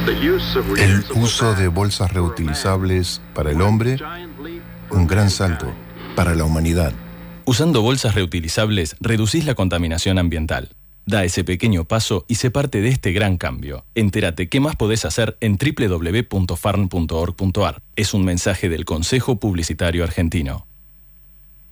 El uso de bolsas reutilizables para el hombre, un gran salto para la humanidad. Usando bolsas reutilizables, reducís la contaminación ambiental. Da ese pequeño paso y sé parte de este gran cambio. Entérate qué más podés hacer en www.farn.org.ar. Es un mensaje del Consejo Publicitario Argentino.